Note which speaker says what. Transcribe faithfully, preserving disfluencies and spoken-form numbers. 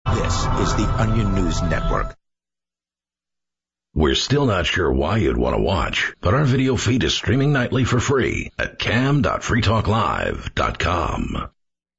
Speaker 1: This is the Onion News Network.
Speaker 2: We're still not sure why you'd want to watch, but our video feed is streaming nightly for free at cam dot free talk live dot com.